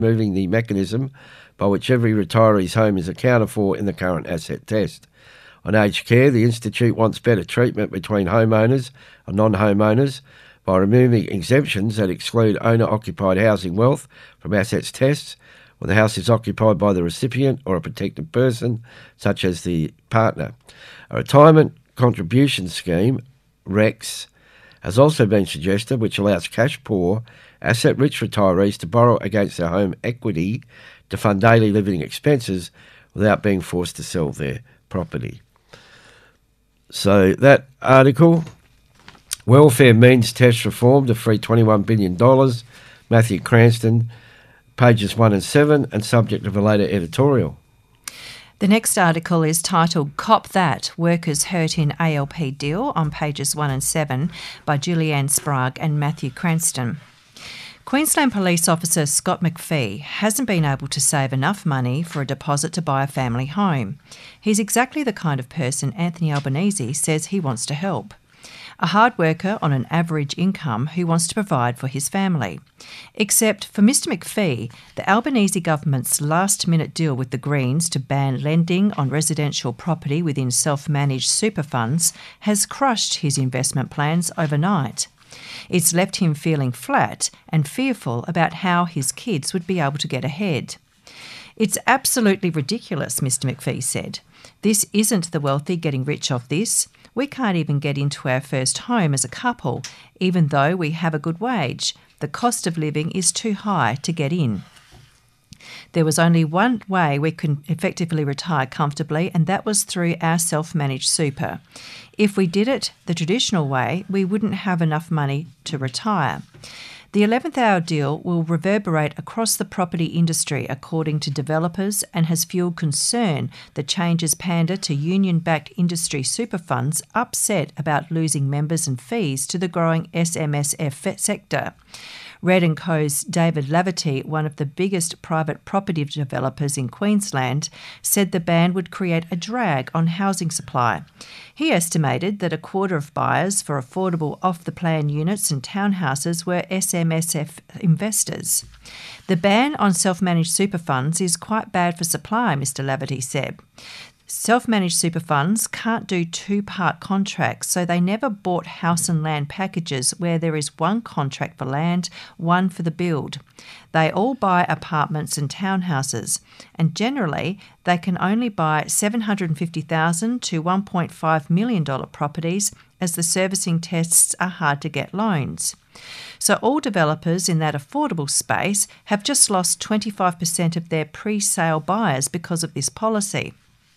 removing the mechanism by which every retiree's home is accounted for in the current asset test. On aged care, the Institute wants better treatment between homeowners and non-homeowners by removing exemptions that exclude owner-occupied housing wealth from assets tests when the house is occupied by the recipient or a protected person, such as the partner. A retirement contribution scheme, REX, has also been suggested, which allows cash-poor, asset-rich retirees to borrow against their home equity to fund daily living expenses without being forced to sell their property. So that article, Welfare Means Test Reform to Free $21 billion, Matthew Cranston, pages 1 and 7, and subject of a later editorial. The next article is titled Cop That, Workers Hurt in ALP Deal, on pages 1 and 7 by Julianne Sprague and Matthew Cranston. Queensland Police Officer Scott McPhee hasn't been able to save enough money for a deposit to buy a family home. He's exactly the kind of person Anthony Albanese says he wants to help. A hard worker on an average income who wants to provide for his family. Except for Mr McPhee, the Albanese government's last-minute deal with the Greens to ban lending on residential property within self-managed super funds has crushed his investment plans overnight. It's left him feeling flat and fearful about how his kids would be able to get ahead. It's absolutely ridiculous, Mr McPhee said. This isn't the wealthy getting rich off this. We can't even get into our first home as a couple, even though we have a good wage. The cost of living is too high to get in. There was only one way we could effectively retire comfortably, and that was through our self-managed super. If we did it the traditional way, we wouldn't have enough money to retire. The 11th hour deal will reverberate across the property industry, according to developers, and has fuelled concern that changes pander to union-backed industry super funds upset about losing members and fees to the growing SMSF sector. Red & Co.'s David Laverty, one of the biggest private property developers in Queensland, said the ban would create a drag on housing supply. He estimated that a quarter of buyers for affordable off-the-plan units and townhouses were SMSF investors. The ban on self-managed super funds is quite bad for supply, Mr Laverty said. Self-managed super funds can't do two-part contracts, so they never bought house and land packages where there is one contract for land, one for the build. They all buy apartments and townhouses, and generally they can only buy $750,000 to $1.5 million properties, as the servicing tests are hard to get loans. So all developers in that affordable space have just lost 25% of their pre-sale buyers because of this policy.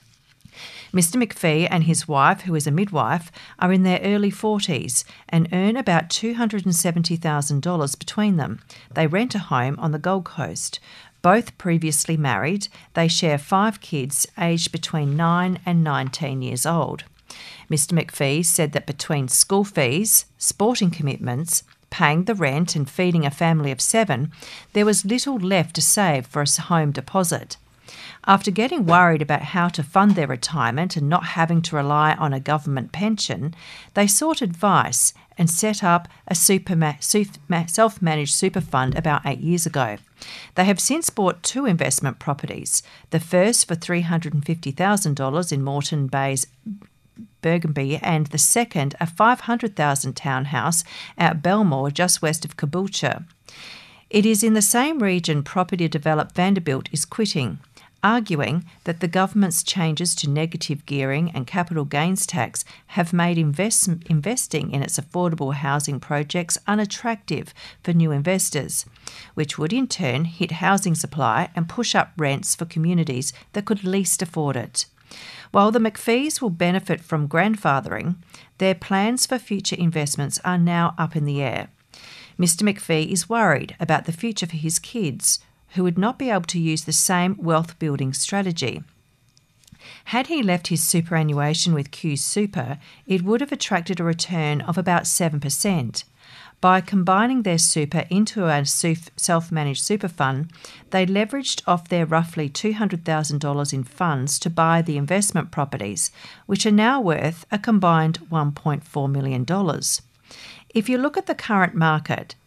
Mr McPhee and his wife, who is a midwife, are in their early 40s and earn about $270,000 between them. They rent a home on the Gold Coast. Both previously married, they share 5 kids aged between 9 and 19 years old. Mr McPhee said that between school fees, sporting commitments, paying the rent and feeding a family of 7, there was little left to save for a home deposit. After getting worried about how to fund their retirement and not having to rely on a government pension, they sought advice and set up a self-managed super fund about 8 years ago. They have since bought 2 investment properties, the first for $350,000 in Moreton Bay's Burgundy, and the second a $500,000 townhouse at Belmore, just west of Caboolture. It is in the same region property developer Vanderbilt is quitting, arguing that the government's changes to negative gearing and capital gains tax have made investing in its affordable housing projects unattractive for new investors, which would in turn hit housing supply and push up rents for communities that could least afford it. While the McPhees will benefit from grandfathering, their plans for future investments are now up in the air. Mr McPhee is worried about the future for his kids, who would not be able to use the same wealth-building strategy. Had he left his superannuation with Q Super, it would have attracted a return of about 7%. By combining their super into a self-managed super fund, they leveraged off their roughly $200,000 in funds to buy the investment properties, which are now worth a combined $1.4 million. If you look at the current market,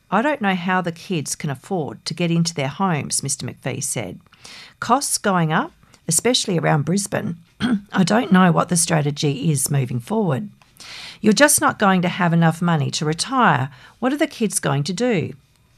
I don't know how the kids can afford to get into their homes, Mr McPhee said. Costs going up, especially around Brisbane. I don't know what the strategy is moving forward. You're just not going to have enough money to retire. What are the kids going to do?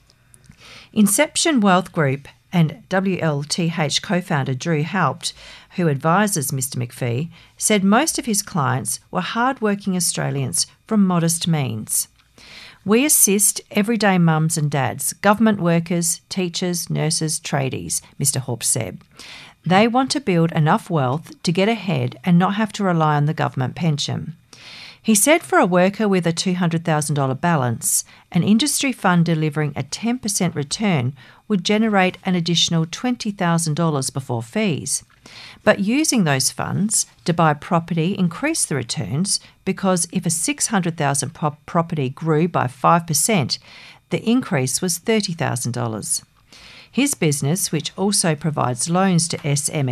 Inception Wealth Group and WLTH co-founder Drew Haupt, who advises Mr McPhee, said most of his clients were hard-working Australians from modest means. We assist everyday mums and dads, government workers, teachers, nurses, tradies, Mr Haupt said. They want to build enough wealth to get ahead and not have to rely on the government pension. He said for a worker with a $200,000 balance, an industry fund delivering a 10% return would generate an additional $20,000 before fees. But using those funds to buy property increased the returns because if a $600,000 property grew by 5%, the increase was $30,000. His business, which also provides loans to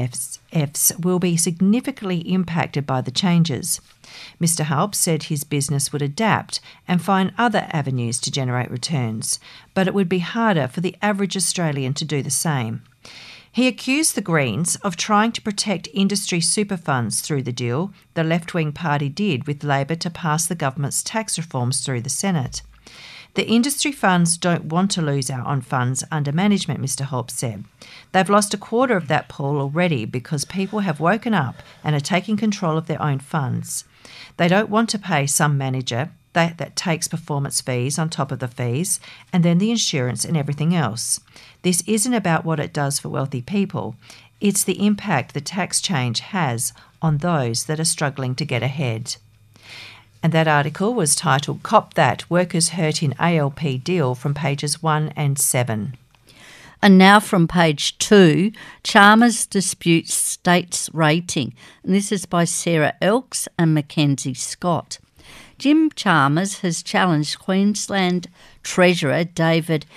SMFs, will be significantly impacted by the changes. Mr Haupt said his business would adapt and find other avenues to generate returns, but it would be harder for the average Australian to do the same. He accused the Greens of trying to protect industry super funds through the deal the left-wing party did with Labor to pass the government's tax reforms through the Senate. The industry funds don't want to lose out on funds under management, Mr Haupt said. They've lost a quarter of that pool already because people have woken up and are taking control of their own funds. They don't want to pay some manager that takes performance fees on top of the fees and then the insurance and everything else. This isn't about what it does for wealthy people. It's the impact the tax change has on those that are struggling to get ahead. And that article was titled Cop That, Workers Hurt in ALP Deal from pages 1 and 7. And now from page 2, Chalmers disputes state's rating. And this is by Sarah Elks and Mackenzie Scott. Jim Chalmers has challenged Queensland Treasurer David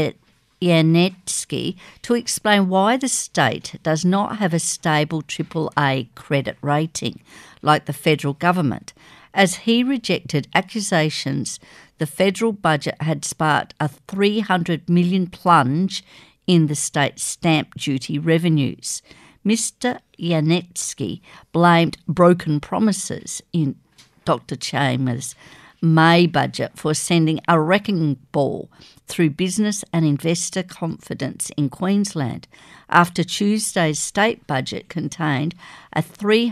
Yanetsky to explain why the state does not have a stable AAA credit rating like the federal government, as he rejected accusations the federal budget had sparked a $300 million plunge in the state's stamp duty revenues. Mr Yanetsky blamed broken promises in Dr Chalmers' May budget for sending a wrecking ball through business and investor confidence in Queensland after Tuesday's state budget contained a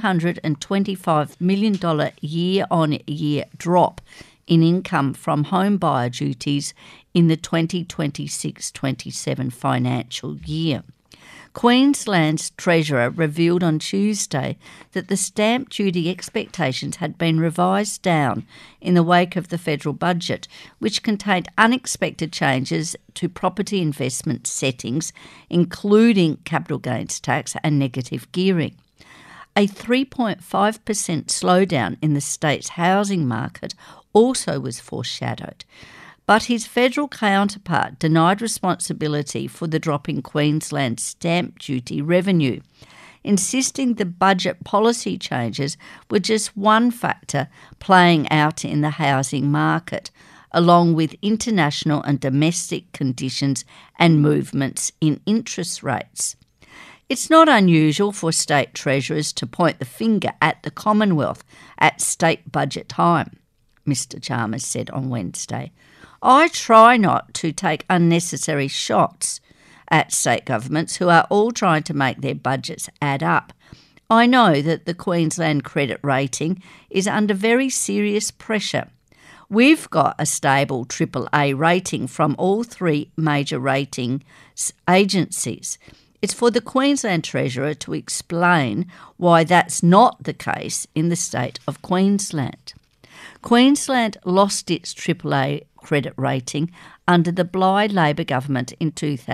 $325 million year-on-year drop in income from home buyer duties in the 2026-27 financial year. Queensland's Treasurer revealed on Tuesday that the stamp duty expectations had been revised down in the wake of the federal budget, which contained unexpected changes to property investment settings, including capital gains tax and negative gearing. A 3.5% slowdown in the state's housing market also was foreshadowed. But his federal counterpart denied responsibility for the drop in Queensland's stamp duty revenue, insisting the budget policy changes were just one factor playing out in the housing market, along with international and domestic conditions and movements in interest rates. It's not unusual for state treasurers to point the finger at the Commonwealth at state budget time, Mr Chalmers said on Wednesday. I try not to take unnecessary shots at state governments who are all trying to make their budgets add up. I know that the Queensland credit rating is under very serious pressure. We've got a stable AAA rating from all three major rating agencies. It's for the Queensland Treasurer to explain why that's not the case in the state of Queensland. Queensland lost its AAA credit rating under the Bligh Labor government in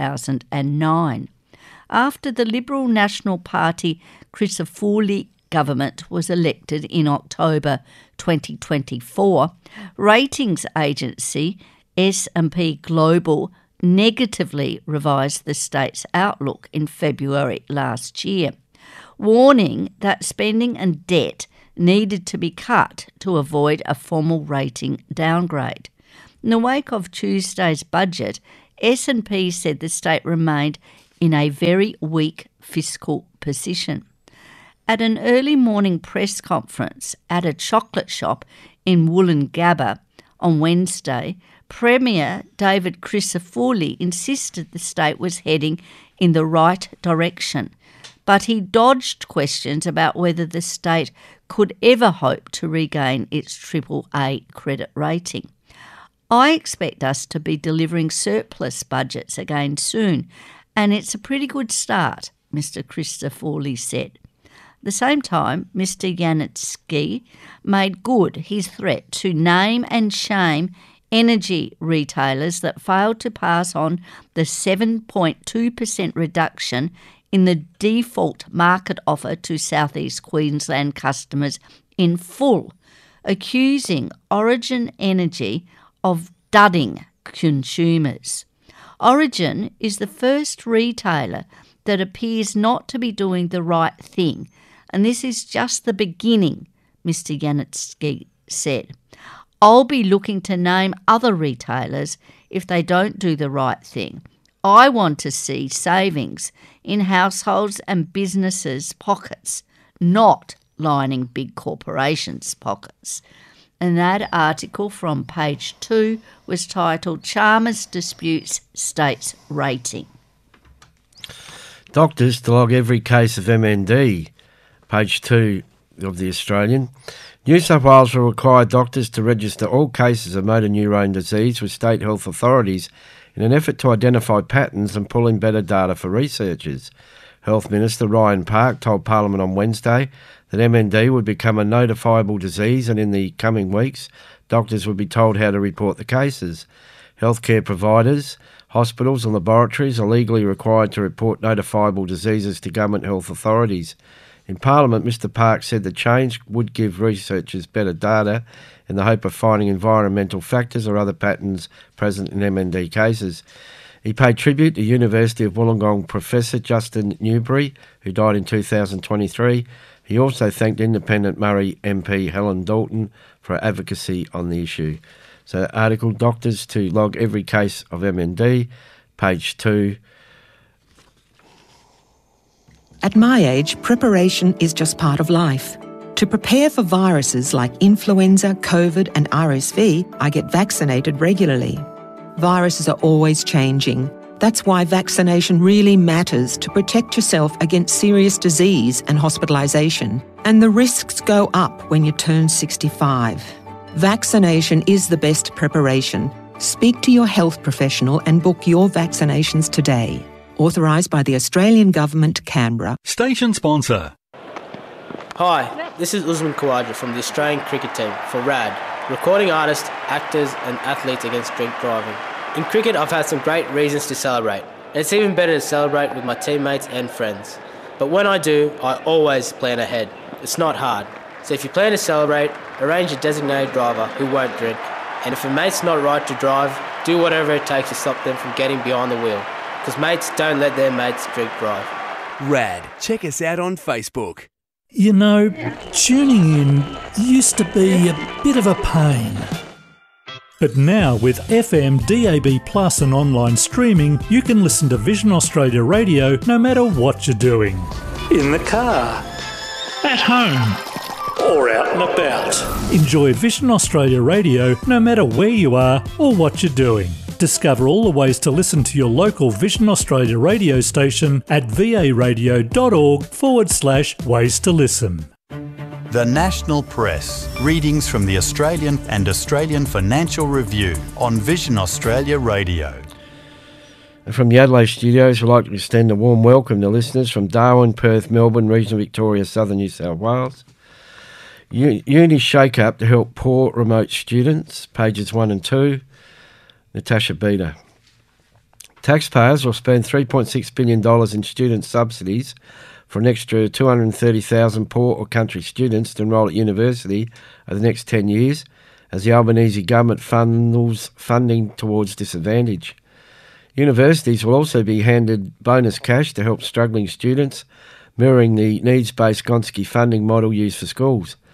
2009. After the Liberal National Party Crisafulli government was elected in October 2024, ratings agency S&P Global negatively revised the state's outlook in February last year, warning that spending and debt needed to be cut to avoid a formal rating downgrade. In the wake of Tuesday's budget, S&P said the state remained in a very weak fiscal position. At an early morning press conference at a chocolate shop in Woolloongabba on Wednesday, Premier David Crisafulli insisted the state was heading in the right direction, but he dodged questions about whether the state could ever hope to regain its AAA credit rating. I expect us to be delivering surplus budgets again soon, and it's a pretty good start, Mr. Crisafulli said. At the same time, Mr. Janetsky made good his threat to name and shame energy retailers that failed to pass on the 7.2% reduction in the default market offer to South East Queensland customers in full, accusing Origin Energy of dudding consumers. Origin is the first retailer that appears not to be doing the right thing, and this is just the beginning, Mr. Janetsky said. I'll be looking to name other retailers if they don't do the right thing. I want to see savings in households and businesses' pockets, not lining big corporations' pockets. And that article from page 2 was titled Chalmers Disputes State's Rating. Doctors to log every case of MND, page 2 of the Australian. New South Wales will require doctors to register all cases of motor neurone disease with state health authorities in an effort to identify patterns and pull in better data for researchers. Health Minister Ryan Park told Parliament on Wednesday that MND would become a notifiable disease, and in the coming weeks, doctors would be told how to report the cases. Healthcare providers, hospitals and laboratories are legally required to report notifiable diseases to government health authorities. In Parliament, Mr Park said the change would give researchers better data in the hope of finding environmental factors or other patterns present in MND cases. He paid tribute to University of Wollongong Professor Justin Newbury, who died in 2023. He also thanked Independent Murray MP Helen Dalton for her advocacy on the issue. So article, Doctors to log every case of MND, page 2. At my age, preparation is just part of life. To prepare for viruses like influenza, COVID and RSV, I get vaccinated regularly. Viruses are always changing. That's why vaccination really matters to protect yourself against serious disease and hospitalisation. And the risks go up when you turn 65. Vaccination is the best preparation. Speak to your health professional and book your vaccinations today. Authorised by the Australian Government, Canberra. Station sponsor. Hi, this is Usman Khawaja from the Australian cricket team for RAD, recording artists, actors and athletes against drink driving. In cricket, I've had some great reasons to celebrate. It's even better to celebrate with my teammates and friends. But when I do, I always plan ahead. It's not hard. So if you plan to celebrate, arrange a designated driver who won't drink. And if a mate's not right to drive, do whatever it takes to stop them from getting behind the wheel. Because mates don't let their mates drink drive. RAD. Check us out on Facebook. You know, tuning in used to be a bit of a pain. But now with FM, DAB Plus and online streaming, you can listen to Vision Australia Radio no matter what you're doing. In the car, at home, or out and about. Enjoy Vision Australia Radio no matter where you are or what you're doing. Discover all the ways to listen to your local Vision Australia radio station at varadio.org/ways to listen. The National Press. Readings from the Australian and Australian Financial Review on Vision Australia Radio. And from the Adelaide studios, we'd like to extend a warm welcome to listeners from Darwin, Perth, Melbourne, regional Victoria, southern New South Wales. Uni shake-up to help poor remote students, pages 1 and 2. Natasha Beda. Taxpayers will spend $3.6 billion in student subsidies for an extra 230,000 poor or country students to enrol at university over the next 10 years as the Albanese government funnels funding towards disadvantage. Universities will also be handed bonus cash to help struggling students, mirroring the needs-based Gonski funding model used for schools.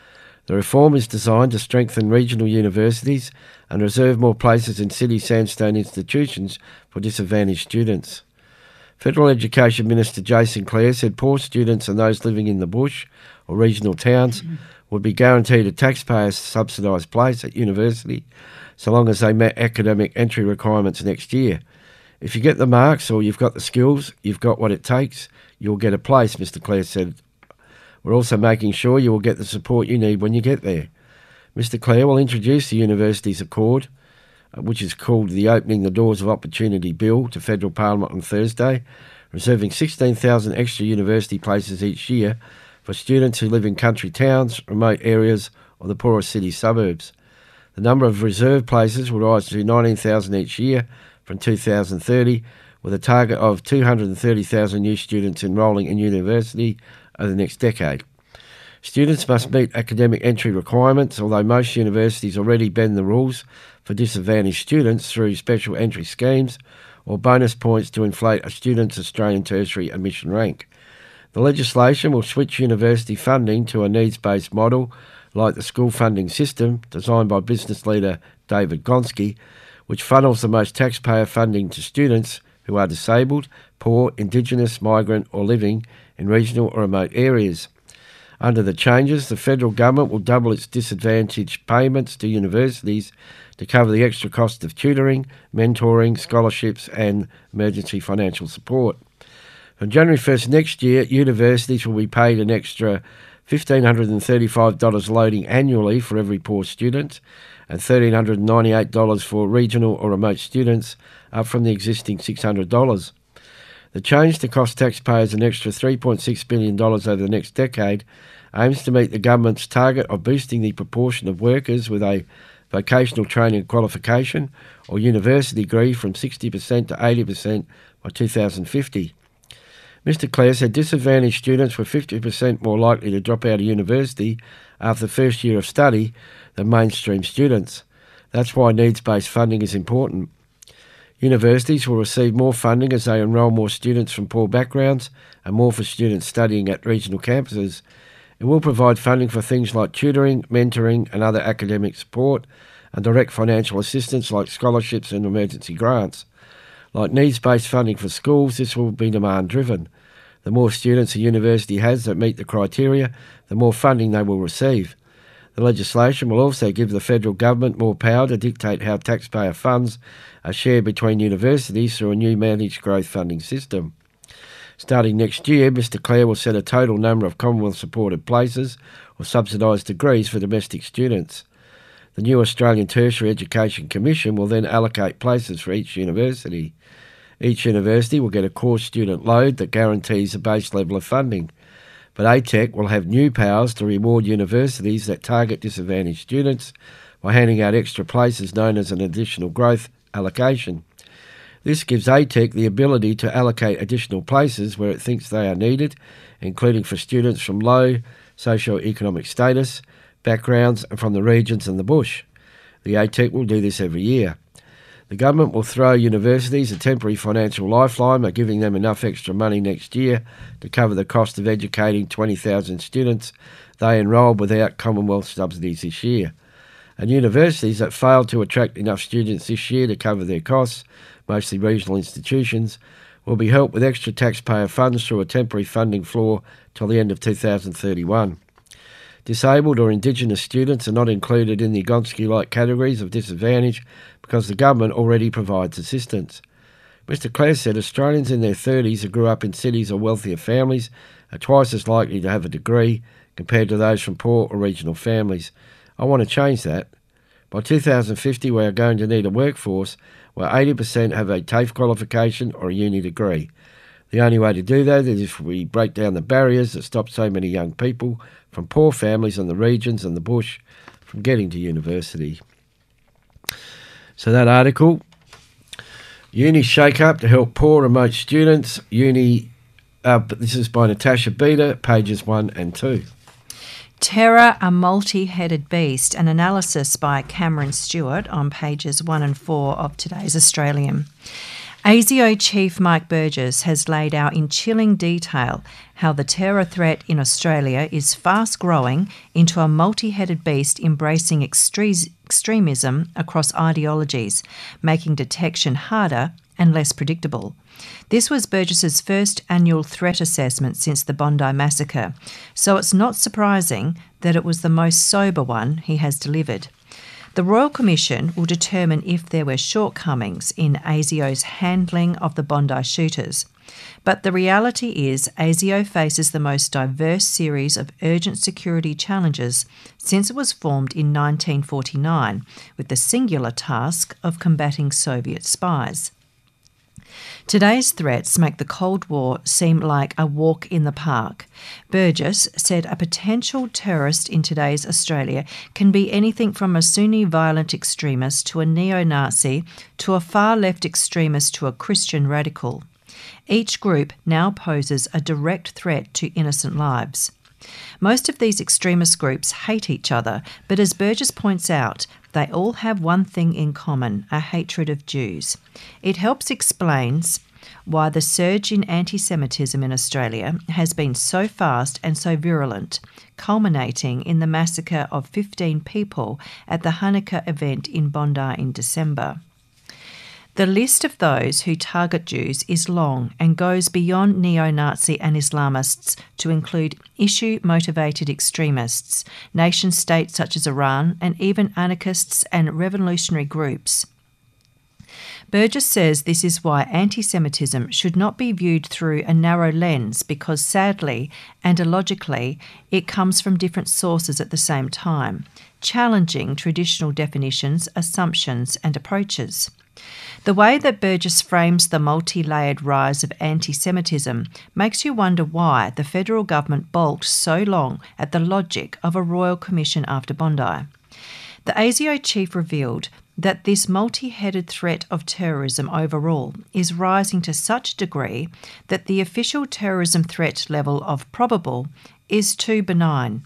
The reform is designed to strengthen regional universities and reserve more places in city sandstone institutions for disadvantaged students. Federal Education Minister Jason Clare said poor students and those living in the bush or regional towns would be guaranteed a taxpayer-subsidised place at university so long as they met academic entry requirements next year. If you get the marks or you've got the skills, you've got what it takes, you'll get a place, Mr Clare said. We're also making sure you will get the support you need when you get there. Mr Clare will introduce the Universities Accord, which is called the Opening the Doors of Opportunity Bill, to Federal Parliament on Thursday, reserving 16,000 extra university places each year for students who live in country towns, remote areas or the poorer city suburbs. The number of reserved places will rise to 19,000 each year from 2030, with a target of 230,000 new students enrolling in university over the next decade. Students must meet academic entry requirements, although most universities already bend the rules for disadvantaged students through special entry schemes or bonus points to inflate a student's Australian tertiary admission rank. The legislation will switch university funding to a needs-based model like the school funding system designed by business leader David Gonski, which funnels the most taxpayer funding to students who are disabled, poor, Indigenous, migrant or living in regional or remote areas. Under the changes, the federal government will double its disadvantaged payments to universities to cover the extra cost of tutoring, mentoring, scholarships and emergency financial support. From January 1st next year, universities will be paid an extra $1,535 loading annually for every poor student and $1,398 for regional or remote students, up from the existing $600. The change to cost taxpayers an extra $3.6 billion over the next decade aims to meet the government's target of boosting the proportion of workers with a vocational training qualification or university degree from 60% to 80% by 2050. Mr Clare said disadvantaged students were 50% more likely to drop out of university after the first year of study than mainstream students. That's why needs-based funding is important. Universities will receive more funding as they enrol more students from poor backgrounds and more for students studying at regional campuses. It will provide funding for things like tutoring, mentoring and other academic support and direct financial assistance like scholarships and emergency grants. Like needs-based funding for schools, this will be demand-driven. The more students a university has that meet the criteria, the more funding they will receive. The legislation will also give the federal government more power to dictate how taxpayer funds are shared between universities through a new managed growth funding system. Starting next year, Mr Clare will set a total number of Commonwealth-supported places or subsidised degrees for domestic students. The new Australian Tertiary Education Commission will then allocate places for each university. Each university will get a core student load that guarantees a base level of funding. But ATEC will have new powers to reward universities that target disadvantaged students by handing out extra places known as an additional growth allocation. This gives ATEC the ability to allocate additional places where it thinks they are needed, including for students from low socio-economic status, backgrounds and from the regions and the bush. The ATEC will do this every year. The government will throw universities a temporary financial lifeline by giving them enough extra money next year to cover the cost of educating 20,000 students they enrolled without Commonwealth subsidies this year. And universities that failed to attract enough students this year to cover their costs, mostly regional institutions, will be helped with extra taxpayer funds through a temporary funding floor till the end of 2031. Disabled or Indigenous students are not included in the Gonski-like categories of disadvantage because the government already provides assistance. Mr Clare said Australians in their 30s who grew up in cities or wealthier families are twice as likely to have a degree compared to those from poor or regional families. I want to change that. By 2050 we are going to need a workforce where 80% have a TAFE qualification or a uni degree. The only way to do that is if we break down the barriers that stop so many young people from poor families in the regions and the bush from getting to university. So that article, Uni Shake-Up to Help Poor Remote Students, this is by Natasha Beda, pages 1 and 2. Terror, a multi-headed beast, an analysis by Cameron Stewart on pages 1 and 4 of today's Australian. ASIO Chief Mike Burgess has laid out in chilling detail how the terror threat in Australia is fast growing into a multi-headed beast embracing extremism across ideologies, making detection harder and less predictable. This was Burgess's first annual threat assessment since the Bondi massacre, so it's not surprising that it was the most sober one he has delivered. The Royal Commission will determine if there were shortcomings in ASIO's handling of the Bondi shooters. But the reality is ASIO faces the most diverse series of urgent security challenges since it was formed in 1949, with the singular task of combating Soviet spies. Today's threats make the Cold War seem like a walk in the park. Burgess said a potential terrorist in today's Australia can be anything from a Sunni violent extremist to a neo-Nazi to a far-left extremist to a Christian radical. Each group now poses a direct threat to innocent lives. Most of these extremist groups hate each other, but as Burgess points out, they all have one thing in common, a hatred of Jews. It helps explains why the surge in anti-Semitism in Australia has been so fast and so virulent, culminating in the massacre of 15 people at the Hanukkah event in Bondi in December. The list of those who target Jews is long and goes beyond neo-Nazi and Islamists to include issue-motivated extremists, nation-states such as Iran, and even anarchists and revolutionary groups. Burgess says this is why anti-Semitism should not be viewed through a narrow lens because sadly and illogically it comes from different sources at the same time, challenging traditional definitions, assumptions and approaches. The way that Burgess frames the multi-layered rise of anti-Semitism makes you wonder why the federal government balked so long at the logic of a royal commission after Bondi. The ASIO chief revealed that this multi-headed threat of terrorism overall is rising to such a degree that the official terrorism threat level of probable is too benign.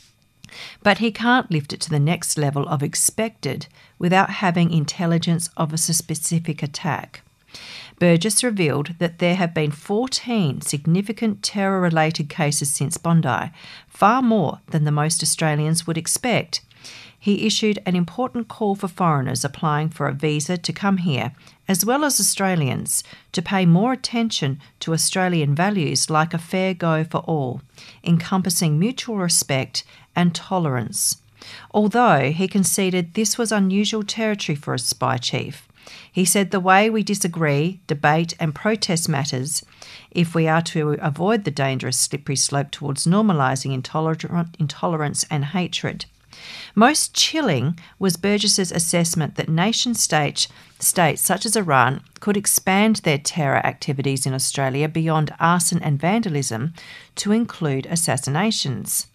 But he can't lift it to the next level of expected without having intelligence of a specific attack. Burgess revealed that there have been 14 significant terror-related cases since Bondi, far more than the most Australians would expect. He issued an important call for foreigners applying for a visa to come here, as well as Australians, to pay more attention to Australian values like a fair go for all, encompassing mutual respect and tolerance. Although he conceded this was unusual territory for a spy chief. He said the way we disagree, debate and protest matters if we are to avoid the dangerous slippery slope towards normalising intolerance and hatred. Most chilling was Burgess's assessment that nation-states such as Iran could expand their terror activities in Australia beyond arson and vandalism to include assassinations.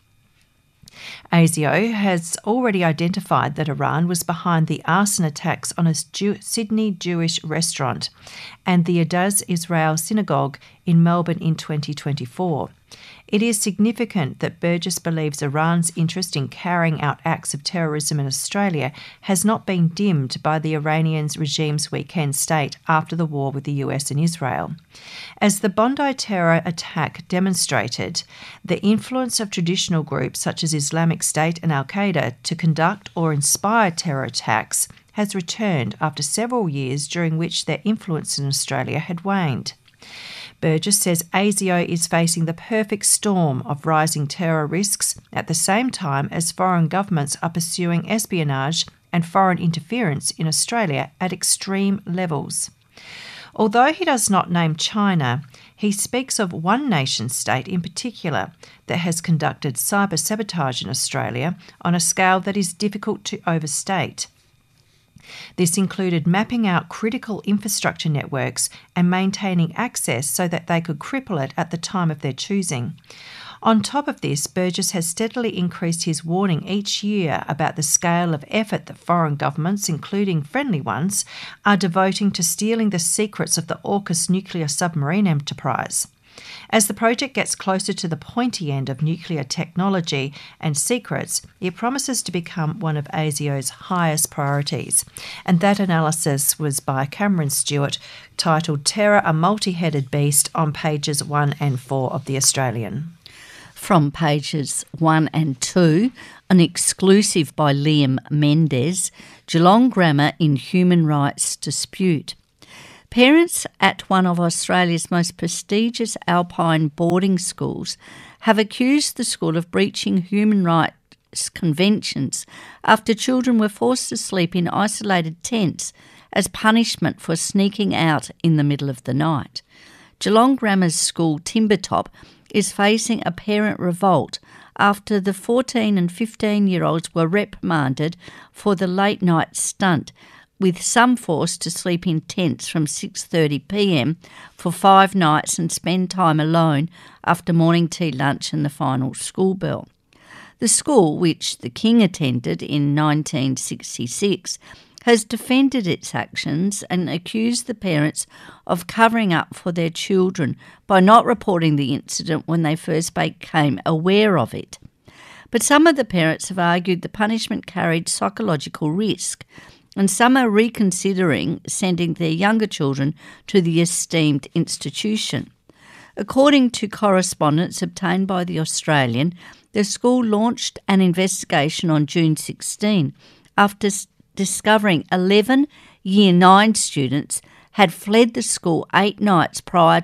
ASIO has already identified that Iran was behind the arson attacks on a Sydney Jewish restaurant and the Adaz Israel Synagogue in Melbourne in 2024. It is significant that Burgess believes Iran's interest in carrying out acts of terrorism in Australia has not been dimmed by the Iranian regime's weekend state after the war with the US and Israel. As the Bondi terror attack demonstrated, the influence of traditional groups such as Islamic State and Al-Qaeda to conduct or inspire terror attacks has returned after several years during which their influence in Australia had waned. Burgess says ASIO is facing the perfect storm of rising terror risks at the same time as foreign governments are pursuing espionage and foreign interference in Australia at extreme levels. Although he does not name China, he speaks of one nation-state in particular that has conducted cyber sabotage in Australia on a scale that is difficult to overstate. This included mapping out critical infrastructure networks and maintaining access so that they could cripple it at the time of their choosing. On top of this, Burgess has steadily increased his warning each year about the scale of effort that foreign governments, including friendly ones, are devoting to stealing the secrets of the AUKUS nuclear submarine enterprise. As the project gets closer to the pointy end of nuclear technology and secrets, it promises to become one of ASIO's highest priorities. And that analysis was by Cameron Stewart, titled Terror, a Multi-Headed Beast, on pages 1 and 4 of The Australian. From pages 1 and 2, an exclusive by Liam Mendes, Geelong Grammar in Human Rights Dispute. Parents at one of Australia's most prestigious alpine boarding schools have accused the school of breaching human rights conventions after children were forced to sleep in isolated tents as punishment for sneaking out in the middle of the night. Geelong Grammar's school Timbertop is facing a parent revolt after the 14 and 15-year-olds were reprimanded for the late-night stunt, with some forced to sleep in tents from 6:30 p.m. for 5 nights and spend time alone after morning tea, lunch and the final school bell. The school, which the King attended in 1966, has defended its actions and accused the parents of covering up for their children by not reporting the incident when they first became aware of it. But some of the parents have argued the punishment carried psychological risk, and some are reconsidering sending their younger children to the esteemed institution. According to correspondence obtained by The Australian, the school launched an investigation on June 16 after discovering 11 Year 9 students had fled the school 8 nights prior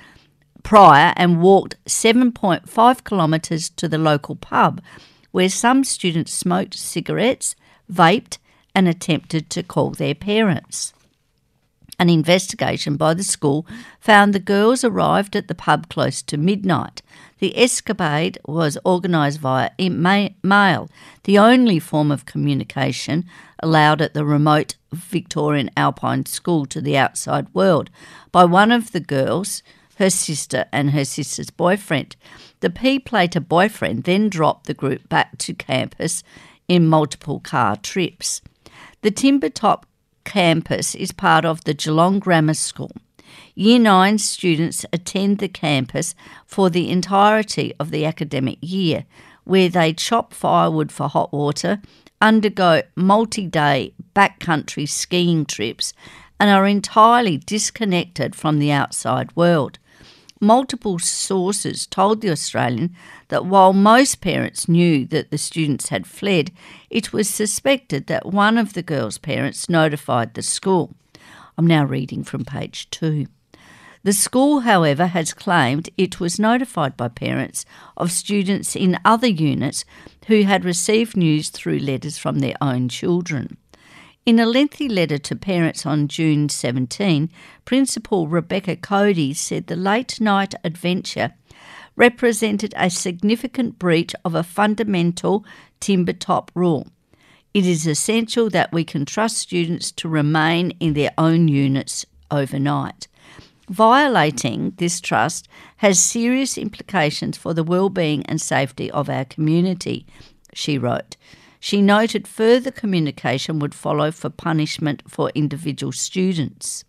and walked 7.5 kilometres to the local pub, where some students smoked cigarettes, vaped, and attempted to call their parents. An investigation by the school found the girls arrived at the pub close to midnight. The escapade was organised via mail, the only form of communication allowed at the remote Victorian Alpine School to the outside world, by one of the girls, her sister and her sister's boyfriend. The P-Plater boyfriend then dropped the group back to campus in multiple car trips. The Timbertop campus is part of the Geelong Grammar School. Year 9 students attend the campus for the entirety of the academic year, where they chop firewood for hot water, undergo multi-day backcountry skiing trips, and are entirely disconnected from the outside world. Multiple sources told The Australian that while most parents knew that the students had fled, it was suspected that one of the girls' parents notified the school. I'm now reading from page 2. The school, however, has claimed it was notified by parents of students in other units who had received news through letters from their own children. In a lengthy letter to parents on June 17, Principal Rebecca Cody said the late-night adventure represented a significant breach of a fundamental Timbertop rule. It is essential that we can trust students to remain in their own units overnight. Violating this trust has serious implications for the well-being and safety of our community, she wrote. She noted further communication would follow for punishment for individual students.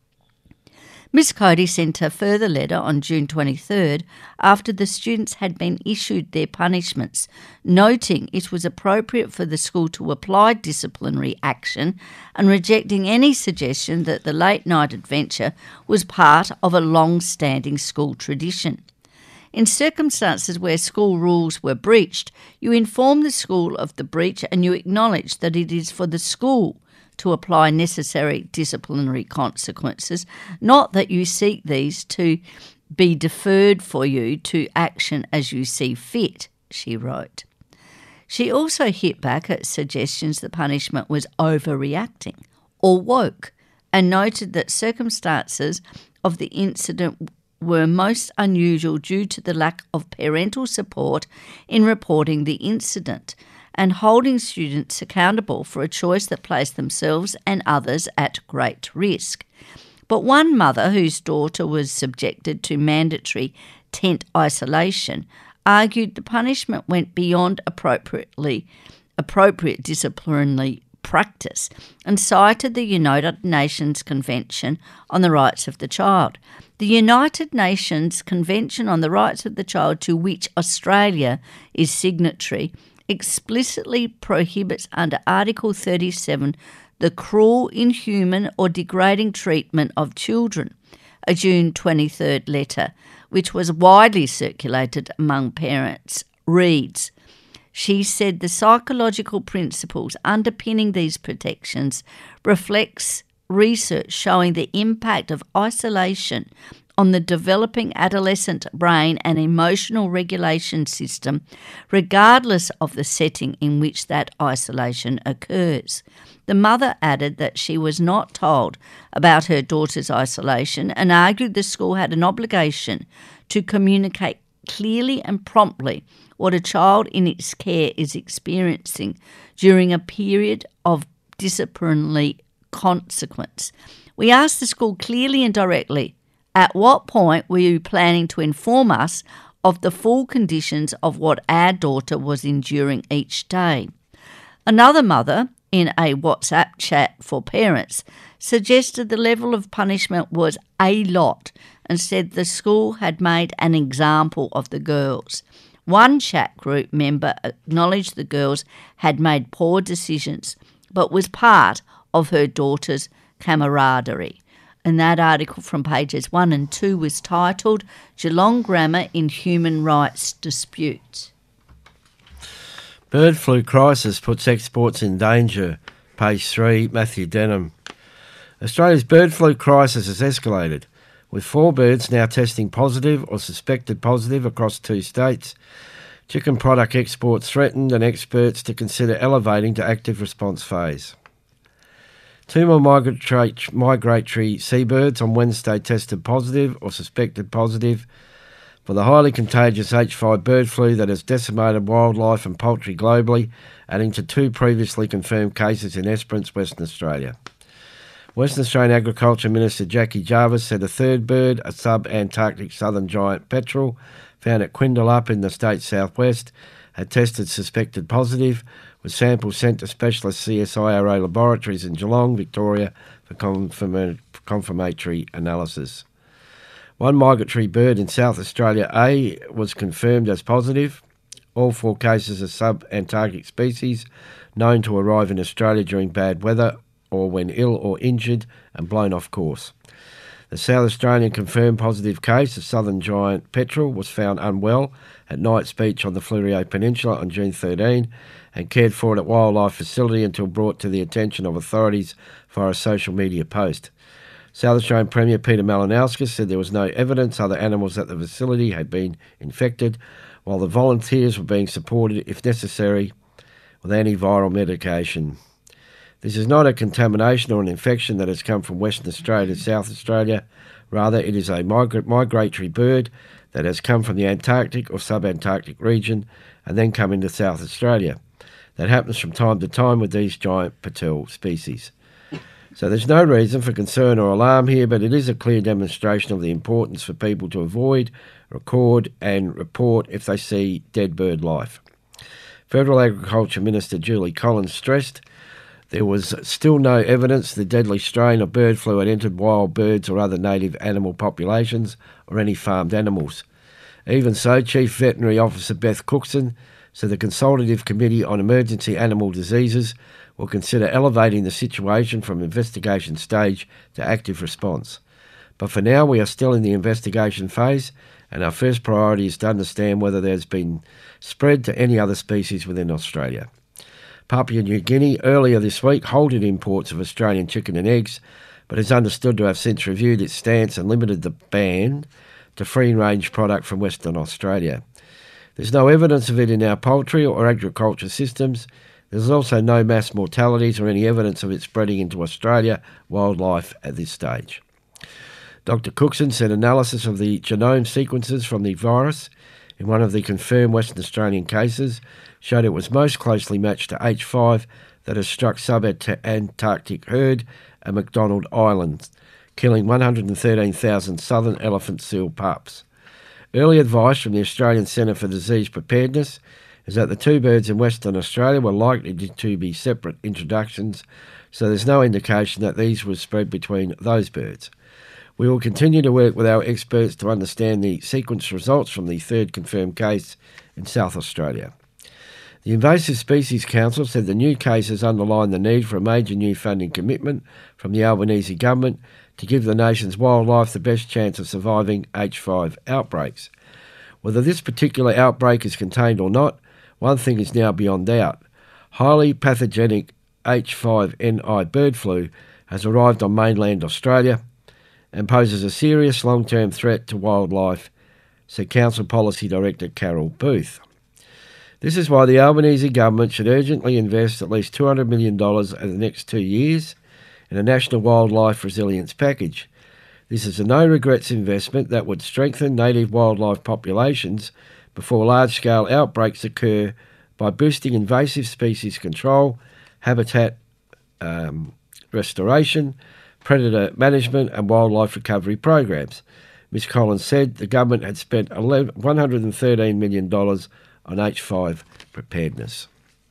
Ms Cody sent a further letter on June 23rd after the students had been issued their punishments, noting it was appropriate for the school to apply disciplinary action and rejecting any suggestion that the late-night adventure was part of a long-standing school tradition. In circumstances where school rules were breached, you inform the school of the breach and you acknowledge that it is for the school to apply necessary disciplinary consequences, not that you seek these to be deferred for you to action as you see fit, she wrote. She also hit back at suggestions that punishment was overreacting or woke, and noted that circumstances of the incident were most unusual due to the lack of parental support in reporting the incident and holding students accountable for a choice that placed themselves and others at great risk. But one mother whose daughter was subjected to mandatory tent isolation argued the punishment went beyond appropriate disciplinary practice and cited the United Nations Convention on the Rights of the Child. The United Nations Convention on the Rights of the Child, to which Australia is signatory, explicitly prohibits under Article 37 the cruel, inhuman or degrading treatment of children. A June 23rd letter, which was widely circulated among parents, reads, she said the psychological principles underpinning these protections reflects research showing the impact of isolation on the developing adolescent brain and emotional regulation system, regardless of the setting in which that isolation occurs. The mother added that she was not told about her daughter's isolation and argued the school had an obligation to communicate clearly and promptly what a child in its care is experiencing during a period of disciplinary consequence. We asked the school clearly and directly, at what point were you planning to inform us of the full conditions of what our daughter was enduring each day? Another mother, in a WhatsApp chat for parents, suggested the level of punishment was a lot and said the school had made an example of the girls. One chat group member acknowledged the girls had made poor decisions, but was part of her daughter's camaraderie. And that article from pages 1 and 2 was titled Geelong Grammar in Human Rights Disputes. Bird flu crisis puts exports in danger. Page 3, Matthew Denham. Australia's bird flu crisis has escalated, with 4 birds now testing positive or suspected positive across 2 states. Chicken product exports threatened and experts to consider elevating to active response phase. 2 more migratory seabirds on Wednesday tested positive or suspected positive for the highly contagious H5 bird flu that has decimated wildlife and poultry globally, adding to 2 previously confirmed cases in Esperance, Western Australia. Western Australian Agriculture Minister Jackie Jarvis said a 3rd bird, a sub-Antarctic southern giant petrel, found at Quindalup in the state's southwest, had tested suspected positive, with samples sent to specialist CSIRO laboratories in Geelong, Victoria, for confirmatory analysis. 1 migratory bird in South Australia A was confirmed as positive. All 4 cases are sub-Antarctic species known to arrive in Australia during bad weather or when ill or injured and blown off course. The South Australian confirmed positive case of southern giant petrel was found unwell at Knights Beach on the Fleurieu Peninsula on June 13 and cared for at wildlife facility until brought to the attention of authorities via a social media post. South Australian Premier Peter Malinauskas said there was no evidence other animals at the facility had been infected, while the volunteers were being supported, if necessary, with antiviral medication. This is not a contamination or an infection that has come from Western Australia to South Australia. Rather, it is a migratory bird that has come from the Antarctic or sub-Antarctic region and then come into South Australia. That happens from time to time with these giant petrel species. So there's no reason for concern or alarm here, but it is a clear demonstration of the importance for people to avoid, record and report if they see dead bird life. Federal Agriculture Minister Julie Collins stressed there was still no evidence the deadly strain of bird flu had entered wild birds or other native animal populations or any farmed animals. Even so, Chief Veterinary Officer Beth Cookson said the Consultative Committee on Emergency Animal Diseases will consider elevating the situation from investigation stage to active response. But for now, we are still in the investigation phase, and our first priority is to understand whether there's been spread to any other species within Australia. Papua New Guinea earlier this week halted imports of Australian chicken and eggs, but is understood to have since reviewed its stance and limited the ban to free-range product from Western Australia. There's no evidence of it in our poultry or agriculture systems. There's also no mass mortalities or any evidence of it spreading into Australia wildlife at this stage. Dr. Cookson said analysis of the genome sequences from the virus in one of the confirmed Western Australian cases showed it was most closely matched to H5 that has struck sub-Antarctic herd at McDonald Island, killing 113,000 southern elephant seal pups. Early advice from the Australian Centre for Disease Preparedness is that the two birds in Western Australia were likely to be separate introductions, so there's no indication that these were spread between those birds. We will continue to work with our experts to understand the sequence results from the third confirmed case in South Australia. The Invasive Species Council said the new cases underline the need for a major new funding commitment from the Albanese government to give the nation's wildlife the best chance of surviving H5 outbreaks. Whether this particular outbreak is contained or not, one thing is now beyond doubt. Highly pathogenic H5N1 bird flu has arrived on mainland Australia and poses a serious long-term threat to wildlife, said Council Policy Director Carol Booth. This is why the Albanese government should urgently invest at least $200 million over the next 2 years in a national wildlife resilience package. This is a no-regrets investment that would strengthen native wildlife populations before large-scale outbreaks occur by boosting invasive species control, habitat restoration, predator management and wildlife recovery programs. Ms Collins said the government had spent $113 million on H5 preparedness.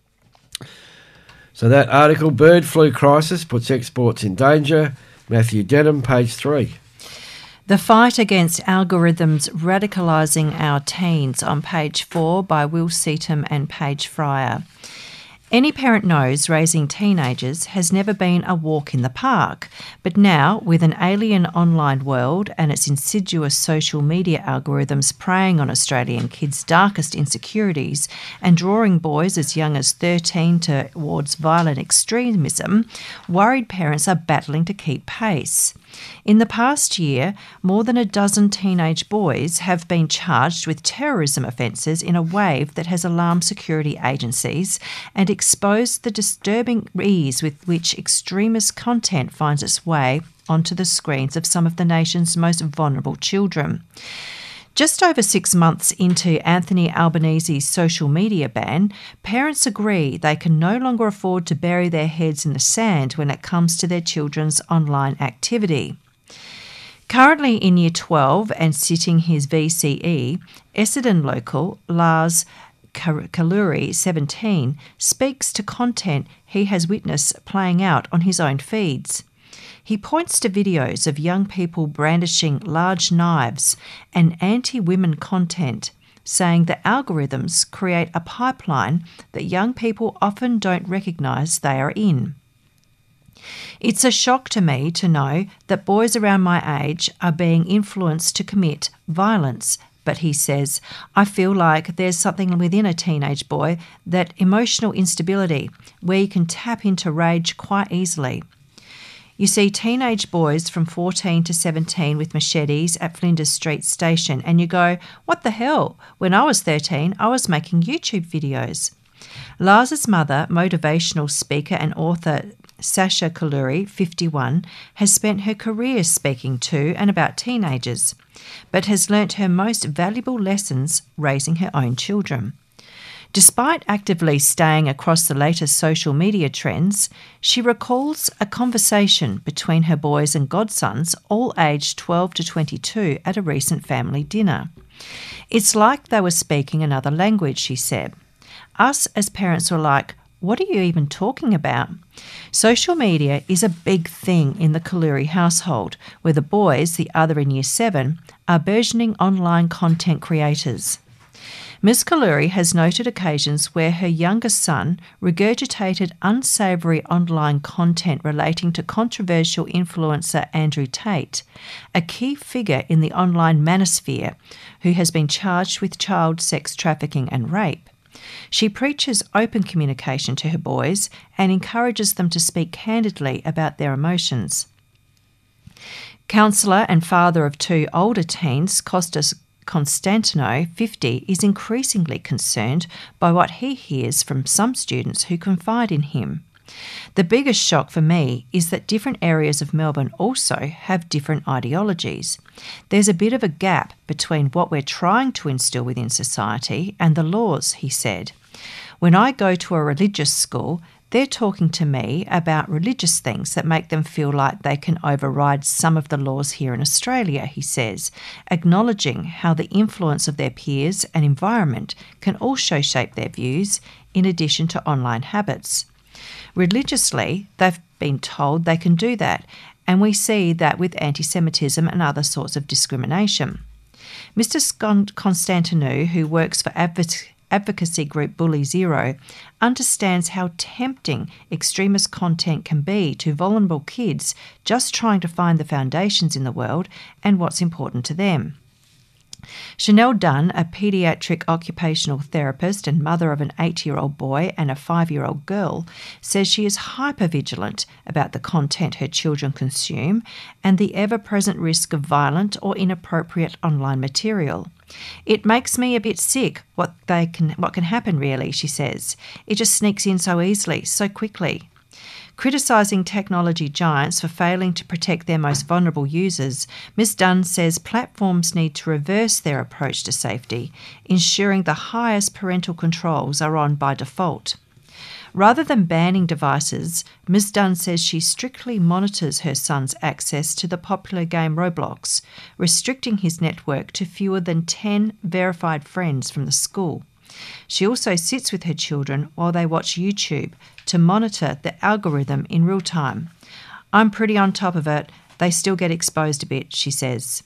So that article, Bird Flu Crisis Puts Exports in Danger, Matthew Denham, page 3. The Fight Against Algorithms Radicalising Our Teens on page 4 by Will Seatham and Paige Fryer. Any parent knows raising teenagers has never been a walk in the park, but now, with an alien online world and its insidious social media algorithms preying on Australian kids' darkest insecurities and drawing boys as young as 13 towards violent extremism, worried parents are battling to keep pace. In the past year, more than a dozen teenage boys have been charged with terrorism offences in a wave that has alarmed security agencies and exposed the disturbing ease with which extremist content finds its way onto the screens of some of the nation's most vulnerable children. Just over 6 months into Anthony Albanese's social media ban, parents agree they can no longer afford to bury their heads in the sand when it comes to their children's online activity. Currently in Year 12 and sitting his VCE, Essendon local Lars Kaluri, 17, speaks to content he has witnessed playing out on his own feeds. He points to videos of young people brandishing large knives and anti-women content, saying that algorithms create a pipeline that young people often don't recognise they are in. It's a shock to me to know that boys around my age are being influenced to commit violence, but he says, I feel like there's something within a teenage boy, that emotional instability, where you can tap into rage quite easily. You see teenage boys from 14 to 17 with machetes at Flinders Street Station and you go, what the hell? When I was 13, I was making YouTube videos. Lars's mother, motivational speaker and author Sasha Kaluri, 51, has spent her career speaking to and about teenagers, but has learnt her most valuable lessons raising her own children. Despite actively staying across the latest social media trends, she recalls a conversation between her boys and godsons, all aged 12 to 22, at a recent family dinner. It's like they were speaking another language, she said. Us as parents were like, what are you even talking about? Social media is a big thing in the Kaluri household, where the boys, the other in Year 7, are burgeoning online content creators. Ms Kaluri has noted occasions where her youngest son regurgitated unsavoury online content relating to controversial influencer Andrew Tate, a key figure in the online manosphere, who has been charged with child sex trafficking and rape. She preaches open communication to her boys and encourages them to speak candidly about their emotions. Counsellor and father of 2 older teens, Kostas Konstantino, 50, is increasingly concerned by what he hears from some students who confide in him. The biggest shock for me is that different areas of Melbourne also have different ideologies. There's a bit of a gap between what we're trying to instil within society and the laws, he said. When I go to a religious school, They're talking to me about religious things that make them feel like they can override some of the laws here in Australia, he says, acknowledging how the influence of their peers and environment can also shape their views in addition to online habits. Religiously, they've been told they can do that, and we see that with anti-Semitism and other sorts of discrimination. Mr. Constantinou, who works for advocacy group Bully Zero, understands how tempting extremist content can be to vulnerable kids just trying to find the foundations in the world and what's important to them. Chanel Dunn, a paediatric occupational therapist and mother of an 8-year-old boy and a 5-year-old girl, says she is hyper-vigilant about the content her children consume and the ever-present risk of violent or inappropriate online material. It makes me a bit sick what can happen really, she says. It just sneaks in so easily, so quickly. Criticising technology giants for failing to protect their most vulnerable users, Ms Dunn says platforms need to reverse their approach to safety, ensuring the highest parental controls are on by default. Rather than banning devices, Ms Dunn says she strictly monitors her son's access to the popular game Roblox, restricting his network to fewer than 10 verified friends from the school. She also sits with her children while they watch YouTube to monitor the algorithm in real time. I'm pretty on top of it. They still get exposed a bit, she says.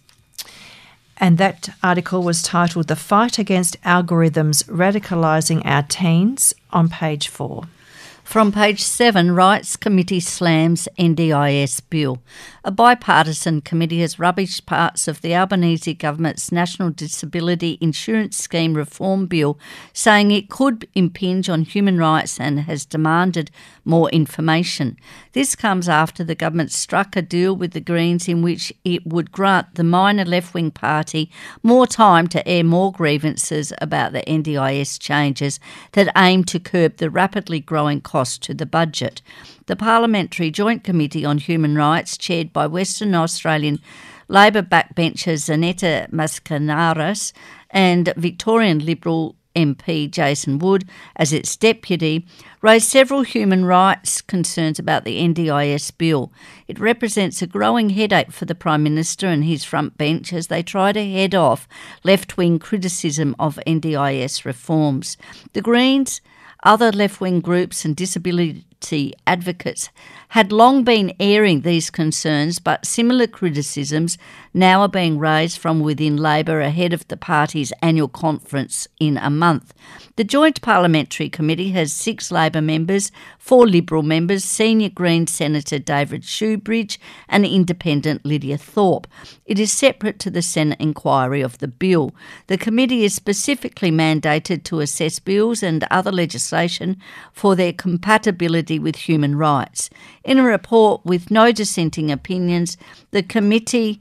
And that article was titled "The Fight Against Algorithms Radicalising Our Teens" on page 4. From page 7, Rights Committee slams NDIS bill. A bipartisan committee has rubbished parts of the Albanese government's National Disability Insurance Scheme reform bill, saying it could impinge on human rights and has demanded more information. This comes after the government struck a deal with the Greens in which it would grant the minor left-wing party more time to air more grievances about the NDIS changes that aim to curb the rapidly growing cost to the budget. The Parliamentary Joint Committee on Human Rights, chaired by Western Australian Labor backbenchers Aneta Mascanaras and Victorian Liberal MP Jason Wood as its deputy, raised several human rights concerns about the NDIS bill. It represents a growing headache for the Prime Minister and his front bench as they try to head off left-wing criticism of NDIS reforms. The Greens, other left-wing groups and disability advocates had long been airing these concerns, but similar criticisms now are being raised from within Labor ahead of the party's annual conference in a month. The Joint Parliamentary Committee has 6 Labor members, 4 Liberal members, senior Green Senator David Shoebridge and independent Lydia Thorpe. It is separate to the Senate inquiry of the bill. The committee is specifically mandated to assess bills and other legislation for their compatibility with human rights. In a report with no dissenting opinions, the committee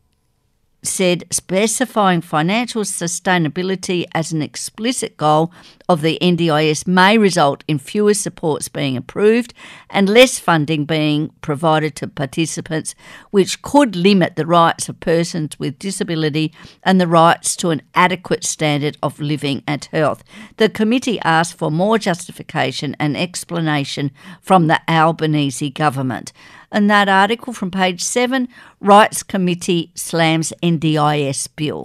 said specifying financial sustainability as an explicit goal of the NDIS may result in fewer supports being approved and less funding being provided to participants, which could limit the rights of persons with disability and the rights to an adequate standard of living and health. The committee asked for more justification and explanation from the Albanese government. And that article from page 7, Rights Committee slams NDIS bill.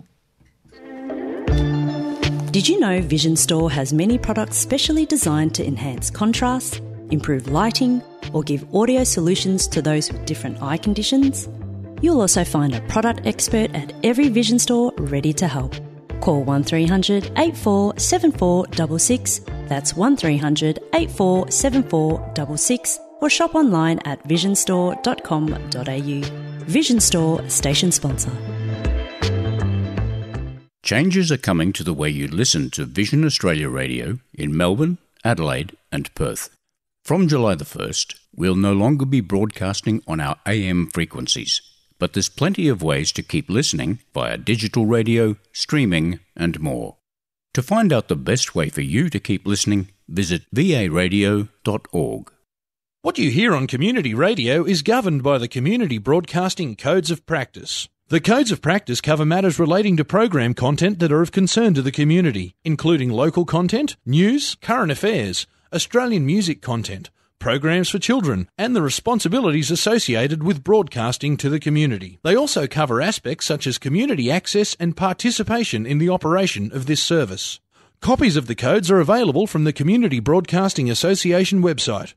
Did you know Vision Store has many products specially designed to enhance contrast, improve lighting, or give audio solutions to those with different eye conditions? You'll also find a product expert at every Vision Store ready to help. Call 1300 84 7466, that's 1300 84 7466, or shop online at visionstore.com.au. Vision Store, station sponsor. Changes are coming to the way you listen to Vision Australia Radio in Melbourne, Adelaide and Perth. From July the 1st, we'll no longer be broadcasting on our AM frequencies, but there's plenty of ways to keep listening via digital radio, streaming and more. To find out the best way for you to keep listening, visit varadio.org. What you hear on community radio is governed by the Community Broadcasting Codes of Practice. The Codes of Practice cover matters relating to program content that are of concern to the community, including local content, news, current affairs, Australian music content, programs for children, and the responsibilities associated with broadcasting to the community. They also cover aspects such as community access and participation in the operation of this service. Copies of the codes are available from the Community Broadcasting Association website,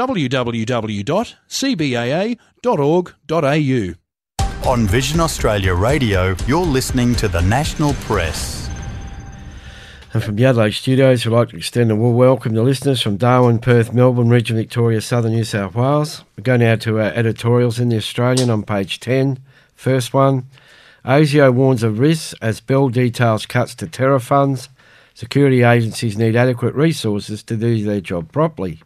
www.cbaa.org.au. On Vision Australia Radio, you're listening to the National Press. And from the Adelaide studios, we'd like to extend a warm welcome to listeners from Darwin, Perth, Melbourne, Region Victoria, Southern New South Wales. We go now to our editorials in The Australian on page 10. First one, ASIO warns of risks as Bell details cuts to terror funds. Security agencies need adequate resources to do their job properly.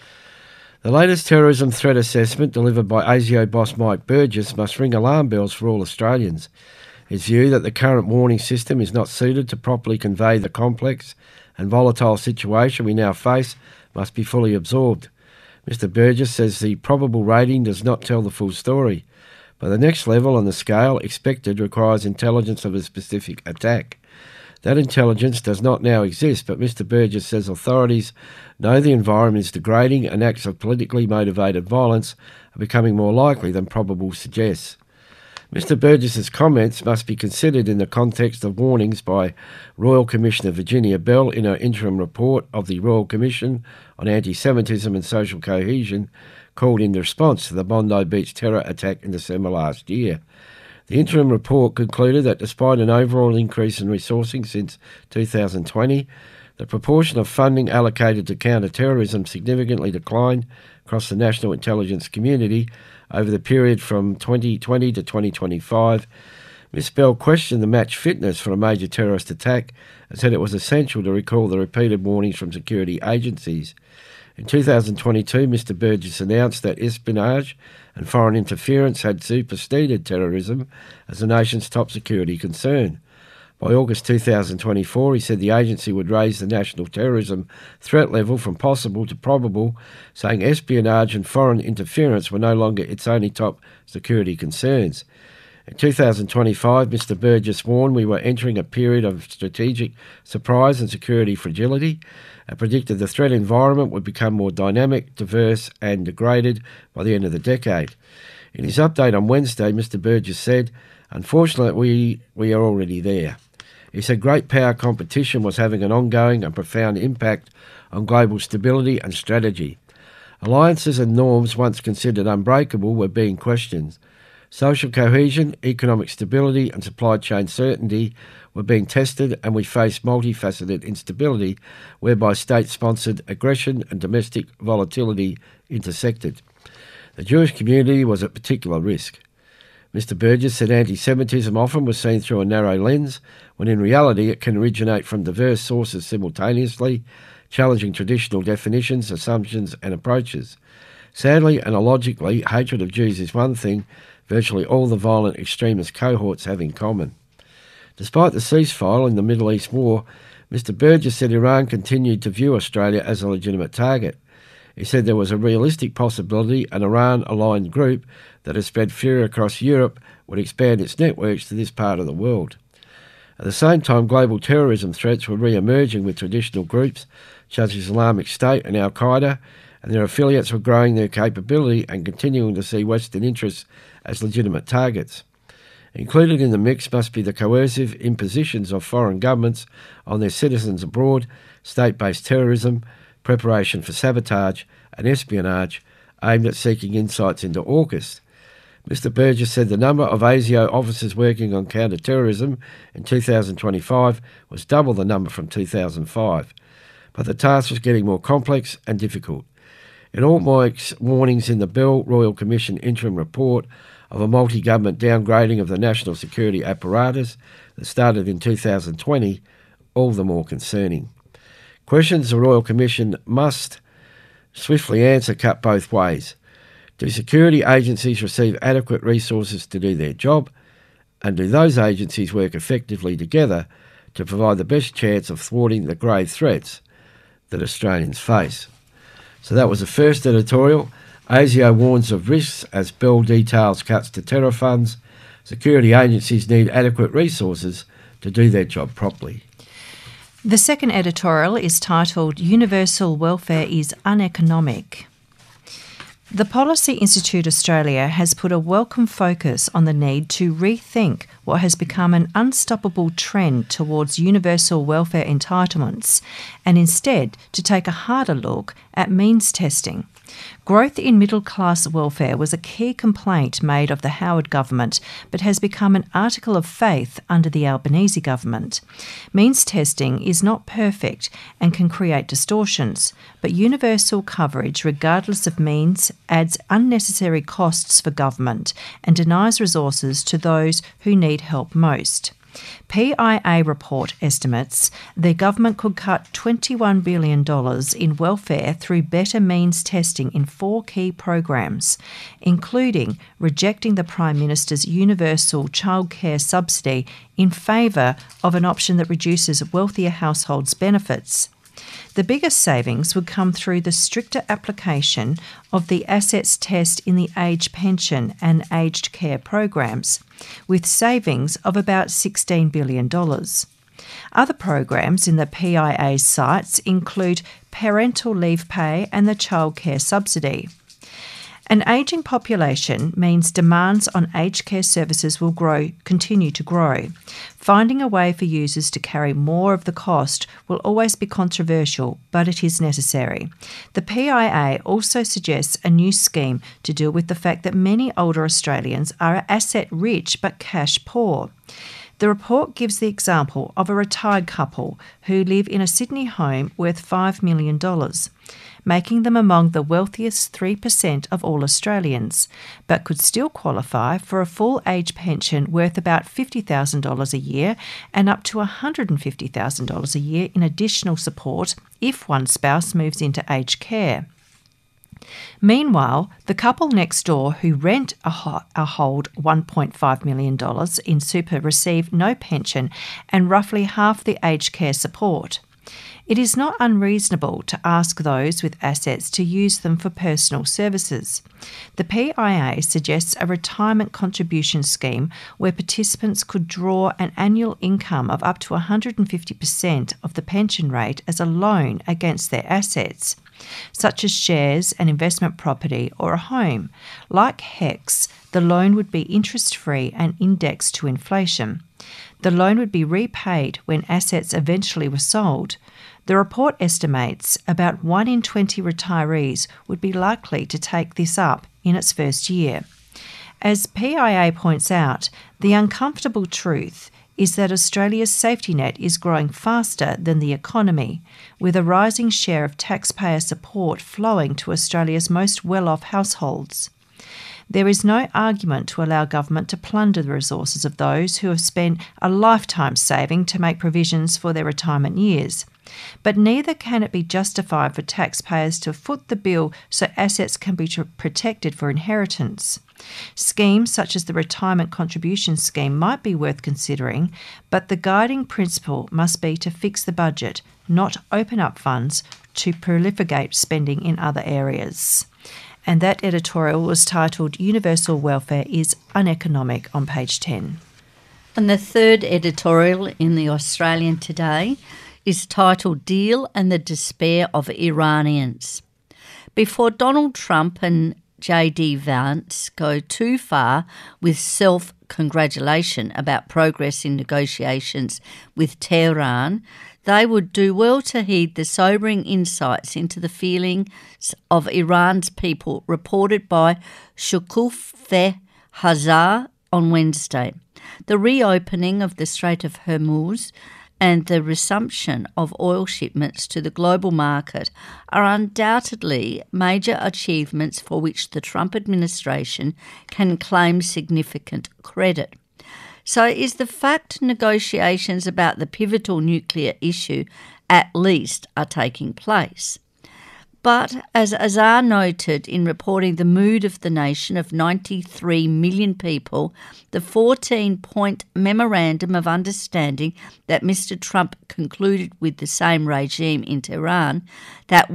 The latest terrorism threat assessment delivered by ASIO boss Mike Burgess must ring alarm bells for all Australians. His view that the current warning system is not suited to properly convey the complex and volatile situation we now face must be fully absorbed. Mr. Burgess says the probable rating does not tell the full story, but the next level on the scale expected requires intelligence of a specific attack. That intelligence does not now exist, but Mr. Burgess says authorities know the environment is degrading and acts of politically motivated violence are becoming more likely than probable suggests. Mr. Burgess's comments must be considered in the context of warnings by Royal Commissioner Virginia Bell in her interim report of the Royal Commission on Anti-Semitism and Social Cohesion, called in response to the Bondi Beach terror attack in December last year. The interim report concluded that despite an overall increase in resourcing since 2020, the proportion of funding allocated to counter-terrorism significantly declined across the national intelligence community over the period from 2020 to 2025. Ms. Bell questioned the match fitness for a major terrorist attack and said it was essential to recall the repeated warnings from security agencies. In 2022, Mr. Burgess announced that espionage and foreign interference had superseded terrorism as the nation's top security concern. By August 2024, he said the agency would raise the national terrorism threat level from possible to probable, saying espionage and foreign interference were no longer its only top security concerns. In 2025, Mr. Burgess warned we were entering a period of strategic surprise and security fragility, and predicted the threat environment would become more dynamic, diverse and degraded by the end of the decade. In his update on Wednesday, Mr. Burgess said, "Unfortunately, we are already there." He said great power competition was having an ongoing and profound impact on global stability and strategy. Alliances and norms once considered unbreakable were being questioned. Social cohesion, economic stability and supply chain certainty were being tested, and we faced multifaceted instability whereby state-sponsored aggression and domestic volatility intersected. The Jewish community was at particular risk. Mr. Burgess said anti-Semitism often was seen through a narrow lens, when in reality it can originate from diverse sources simultaneously, challenging traditional definitions, assumptions and approaches. Sadly and illogically, hatred of Jews is one thing virtually all the violent extremist cohorts have in common. Despite the ceasefire in the Middle East war, Mr. Burgess said Iran continued to view Australia as a legitimate target. He said there was a realistic possibility an Iran-aligned group that has spread fear across Europe would expand its networks to this part of the world. At the same time, global terrorism threats were re-emerging, with traditional groups such as Islamic State and Al-Qaeda and their affiliates were growing their capability and continuing to see Western interests as legitimate targets. Included in the mix must be the coercive impositions of foreign governments on their citizens abroad, state-based terrorism, preparation for sabotage and espionage aimed at seeking insights into AUKUS. Mr. Burgess said the number of ASIO officers working on counter-terrorism in 2025 was double the number from 2005, but the task was getting more complex and difficult. In all Mike's warnings in the Bell Royal Commission interim report of a multi-government downgrading of the national security apparatus that started in 2020, all the more concerning. Questions the Royal Commission must swiftly answer cut both ways. Do security agencies receive adequate resources to do their job? And do those agencies work effectively together to provide the best chance of thwarting the grave threats that Australians face? So that was the first editorial. ASIO warns of risks as Bell details cuts to terror funds. Security agencies need adequate resources to do their job properly. The second editorial is titled Universal Welfare is Uneconomic. The Policy Institute Australia has put a welcome focus on the need to rethink what has become an unstoppable trend towards universal welfare entitlements and instead to take a harder look at means testing. Growth in middle-class welfare was a key complaint made of the Howard government, but has become an article of faith under the Albanese government. Means testing is not perfect and can create distortions, but universal coverage, regardless of means, adds unnecessary costs for government and denies resources to those who need help most. PIA report estimates the government could cut $21 billion in welfare through better means testing in 4 key programs, including rejecting the Prime Minister's universal childcare subsidy in favour of an option that reduces wealthier households' benefits. The biggest savings would come through the stricter application of the assets test in the aged pension and aged care programs, with savings of about $16 billion. Other programs in the PIA's sights include parental leave pay and the childcare subsidy. An ageing population means demands on aged care services will continue to grow. Finding a way for users to carry more of the cost will always be controversial, but it is necessary. The PIA also suggests a new scheme to deal with the fact that many older Australians are asset rich but cash poor. The report gives the example of a retired couple who live in a Sydney home worth $5 million, making them among the wealthiest 3% of all Australians, but could still qualify for a full age pension worth about $50,000 a year and up to $150,000 a year in additional support if one spouse moves into aged care. Meanwhile, the couple next door who rent a hold $1.5 million in super receive no pension and roughly half the aged care support. It is not unreasonable to ask those with assets to use them for personal services. The PIA suggests a retirement contribution scheme where participants could draw an annual income of up to 150% of the pension rate as a loan against their assets, such as shares, an investment property or a home. Like HECS, the loan would be interest-free and indexed to inflation. The loan would be repaid when assets eventually were sold. The report estimates about 1 in 20 retirees would be likely to take this up in its first year. As PIA points out, the uncomfortable truth is that Australia's safety net is growing faster than the economy, with a rising share of taxpayer support flowing to Australia's most well-off households. There is no argument to allow government to plunder the resources of those who have spent a lifetime saving to make provisions for their retirement years. But neither can it be justified for taxpayers to foot the bill so assets can be protected for inheritance. Schemes such as the Retirement Contribution Scheme might be worth considering, but the guiding principle must be to fix the budget, not open up funds to proliferate spending in other areas. And that editorial was titled Universal Welfare is Uneconomic on page 10. And the third editorial in the Australian today is titled Deal and the Despair of Iranians. Before Donald Trump and J.D. Vance go too far with self-congratulation about progress in negotiations with Tehran, they would do well to heed the sobering insights into the feelings of Iran's people reported by Shukuf Hazar on Wednesday. The reopening of the Strait of Hormuz and the resumption of oil shipments to the global market are undoubtedly major achievements for which the Trump administration can claim significant credit. So is the fact negotiations about the pivotal nuclear issue at least are taking place. But as Azar noted in reporting the mood of the nation of 93 million people, the 14-point memorandum of understanding that Mr. Trump concluded with the same regime in Tehran that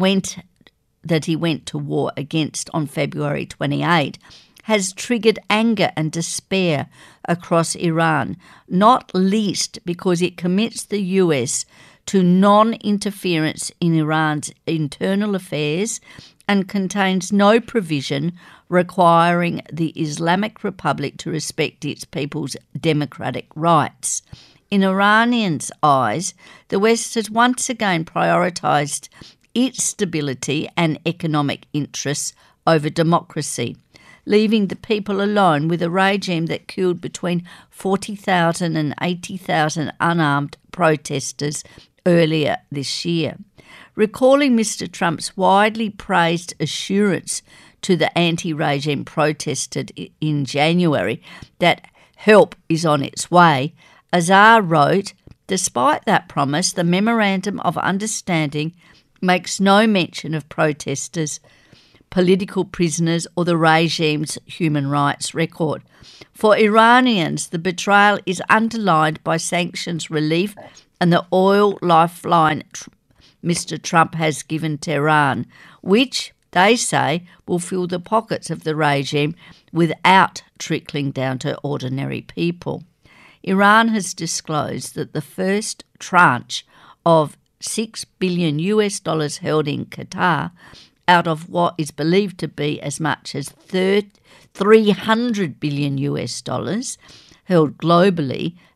he went to war against on February 28 has triggered anger and despair across Iran, not least because it commits the US to non-interference in Iran's internal affairs and contains no provision requiring the Islamic Republic to respect its people's democratic rights. In Iranians' eyes, the West has once again prioritised its stability and economic interests over democracy, leaving the people alone with a regime that killed between 40,000 and 80,000 unarmed protesters earlier this year. Recalling Mr. Trump's widely praised assurance to the anti-regime protesters in January that help is on its way, Azar wrote, "Despite that promise, the Memorandum of Understanding makes no mention of protesters, political prisoners or the regime's human rights record. For Iranians, the betrayal is underlined by sanctions relief and the oil lifeline Mr. Trump has given Tehran, which, they say, will fill the pockets of the regime without trickling down to ordinary people." Iran has disclosed that the first tranche of $6 billion held in Qatar, out of what is believed to be as much as $300 billion held globally,